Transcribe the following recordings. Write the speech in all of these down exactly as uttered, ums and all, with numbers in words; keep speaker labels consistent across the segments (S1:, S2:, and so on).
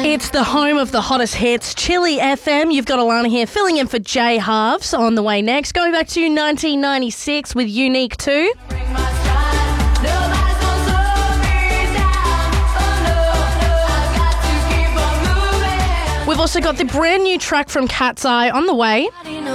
S1: It's the home of the hottest hits, Chili F M. You've got Alana here filling in for Jay Halves on the way next. Going back to nineteen ninety-six with Unique two. We've also got the brand new track from Cat's Eye on the way.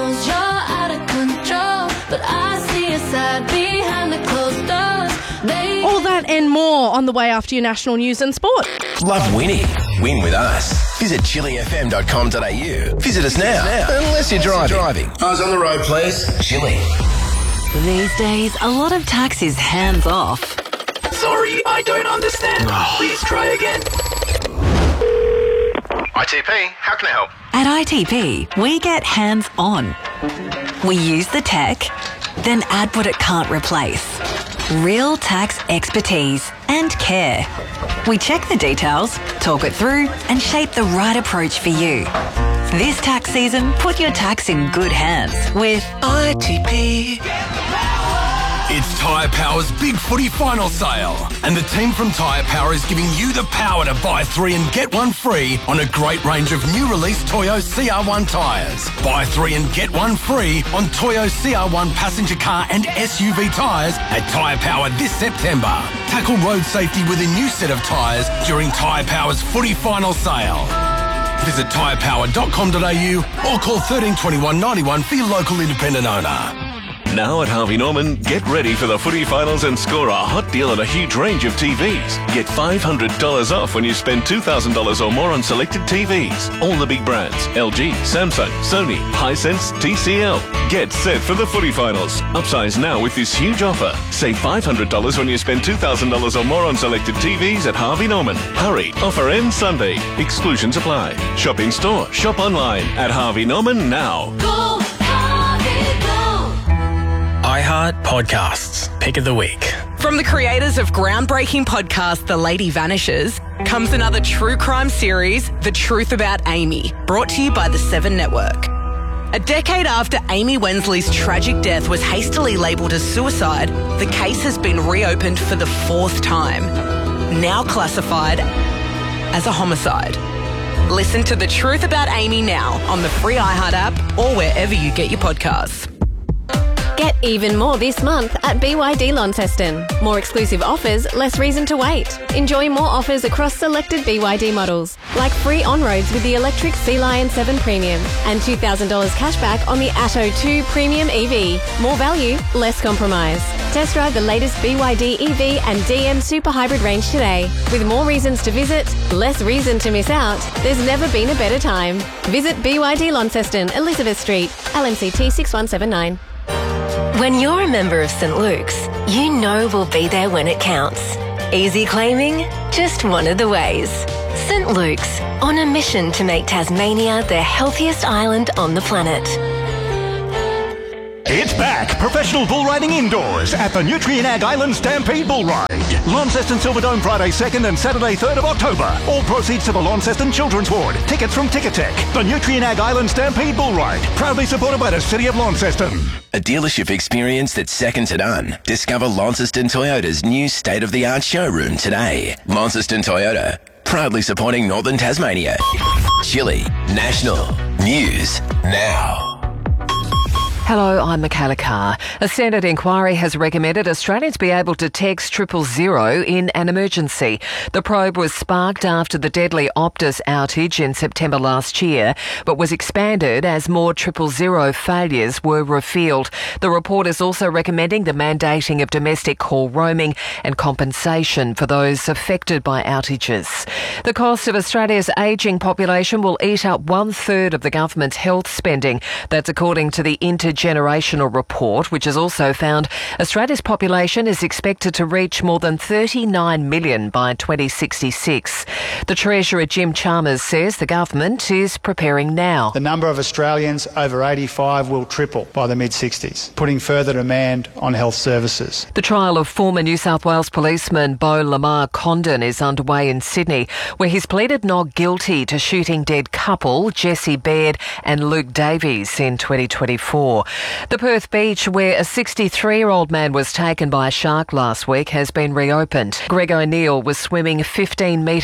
S1: All that and more on the way after your national news and sport.
S2: Love winning? Win with us. Visit chili f m dot com dot a u. Visit us now, unless you're driving. driving. Eyes on the road, please. Chili.
S3: These days, a lot of tax is hands off.
S2: Sorry, I don't understand. Please try again. I T P, how can I help?
S3: At I T P, we get hands on. We use the tech, then add what it can't replace. Real tax expertise and care. We check the details, talk it through, and shape the right approach for you. This tax season, put your tax in good hands with I T P.
S4: It's Tyre Power's Big Footy Final Sale, and the team from Tyre Power is giving you the power to buy three and get one free on a great range of new release Toyo C R one tyres. Buy three and get one free on Toyo C R one passenger car and S U V tyres at Tyre Power this September. Tackle road safety with a new set of tyres during Tyre Power's Footy Final Sale. Visit tyre power dot com dot a u or call thirteen twenty-one ninety-one for your local independent owner.
S5: Now at Harvey Norman, get ready for the footy finals and score a hot deal on a huge range of T Vs. Get five hundred dollars off when you spend two thousand dollars or more on selected T Vs. All the big brands, L G, Samsung, Sony, Hisense, T C L. Get set for the footy finals. Upsize now with this huge offer. Save five hundred dollars when you spend two thousand dollars or more on selected T Vs at Harvey Norman. Hurry, offer ends Sunday. Exclusions apply. Shop in store, shop online at Harvey Norman now.
S6: Go, Harvey, go.
S7: iHeart Podcasts, Pick of the Week.
S8: From the creators of groundbreaking podcast The Lady Vanishes comes another true crime series, The Truth About Amy, brought to you by the Seven Network. A decade after Amy Wensley's tragic death was hastily labelled as suicide, the case has been reopened for the fourth time, now classified as a homicide. Listen to The Truth About Amy now on the free iHeart app or wherever you get your podcasts.
S9: Get even more this month at B Y D Launceston. More exclusive offers, less reason to wait. Enjoy more offers across selected B Y D models, like free on-roads with the electric Sea Lion seven Premium and two thousand dollars cashback on the Atto two Premium E V. More value, less compromise. Test drive the latest B Y D E V and D M Super Hybrid range today. With more reasons to visit, less reason to miss out, there's never been a better time. Visit B Y D Launceston, Elizabeth Street, L M C T six one seven nine.
S10: When you're a member of St Luke's, you know we'll be there when it counts. Easy claiming? Just one of the ways. St Luke's, on a mission to make Tasmania the healthiest island on the planet.
S11: It's back! Professional bull riding indoors at the Nutrien Ag Island Stampede Bull Ride. Launceston Silverdome Friday second and Saturday third of October. All proceeds to the Launceston Children's Ward. Tickets from Ticketek. The Nutrien Ag Island Stampede Bull Ride. Proudly supported by the City of Launceston.
S2: A dealership experience that's second to none. Discover Launceston Toyota's new state-of-the-art showroom today. Launceston Toyota, proudly supporting Northern Tasmania. Chili National News Now.
S12: Hello, I'm Michaela Carr. A Senate inquiry has recommended Australians be able to text triple zero in an emergency. The probe was sparked after the deadly Optus outage in September last year, but was expanded as more triple zero failures were revealed. The report is also recommending the mandating of domestic call roaming and compensation for those affected by outages. The cost of Australia's ageing population will eat up one third of the government's health spending. That's according to the Inter Generational report, which has also found Australia's population is expected to reach more than thirty-nine million by twenty sixty-six. The Treasurer Jim Chalmers says the government is preparing now.
S13: The number of Australians over eighty-five will triple by the mid-sixties, putting further demand on health services.
S12: The trial of former New South Wales policeman Beau Lamar Condon is underway in Sydney, where he's pleaded not guilty to shooting dead couple Jesse Baird and Luke Davies in twenty twenty-four. The Perth beach, where a sixty-three-year-old man was taken by a shark last week, has been reopened. Greg O'Neill was swimming fifteen metres offshore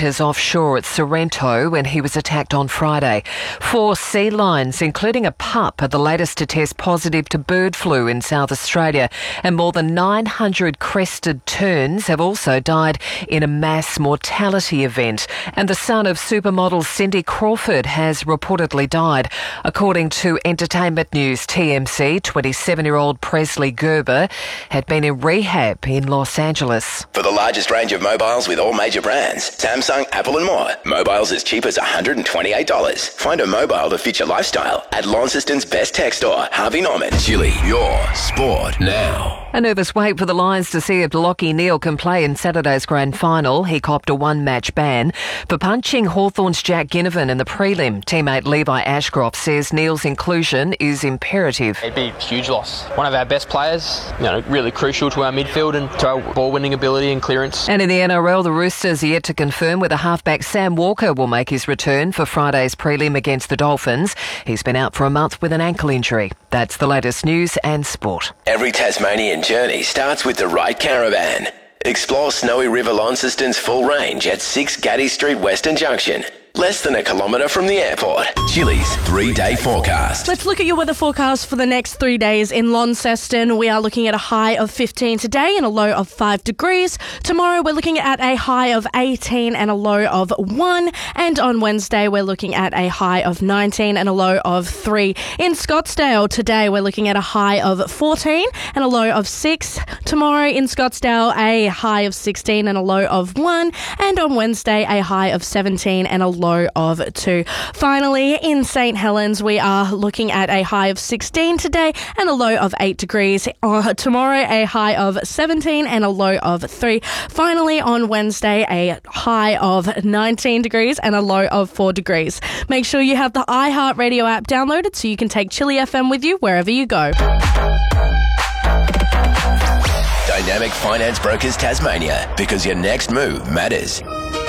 S12: offshore at Sorrento when he was attacked on Friday. Four sea lions, including a pup, are the latest to test positive to bird flu in South Australia, and more than nine hundred crested terns have also died in a mass mortality event. And the son of supermodel Cindy Crawford has reportedly died. According to Entertainment News T M C, twenty-seven-year-old Presley Gerber had been in rehab in Los Angeles.
S2: For the largest range of mobiles with all major brands, Samsung, Apple and more, mobiles as cheap as one hundred twenty-eight dollars. Find a mobile to fit your lifestyle at Launceston's best tech store, Harvey Norman. Chili, your sport now.
S12: A nervous wait for the Lions to see if Lachie Neale can play in Saturday's grand final. He copped a one-match ban for punching Hawthorn's Jack Ginnivan in the prelim. Teammate Levi Ashcroft says Neale's inclusion is imperative.
S14: It'd be a huge loss. One of our best players, you know, really crucial to our midfield and to our ball-winning ability and clearance.
S12: And in the N R L, the Roosters are yet to confirm whether halfback Sam Walker will make his return for Friday's prelim against the Dolphins. He's been out for a month with an ankle injury. That's the latest news and sport.
S2: Every Tasmanian journey starts with the right caravan. Explore Snowy River Launceston's full range at six Gaddy Street Western Junction. Less than a kilometre from the airport. Chili's three-day forecast.
S1: Let's look at your weather forecast for the next three days in Launceston. We are looking at a high of fifteen today and a low of five degrees. Tomorrow we're looking at a high of eighteen and a low of one. And on Wednesday we're looking at a high of nineteen and a low of three. In Scottsdale today we're looking at a high of fourteen and a low of six. Tomorrow in Scottsdale a high of sixteen and a low of one. And on Wednesday a high of seventeen and a low low of two. Finally, in St Helens, we are looking at a high of sixteen today and a low of eight degrees. Uh, tomorrow, a high of seventeen and a low of three. Finally, on Wednesday, a high of nineteen degrees and a low of four degrees. Make sure you have the iHeartRadio app downloaded so you can take Chili F M with you wherever you go.
S2: Dynamic Finance Brokers Tasmania, because your next move matters.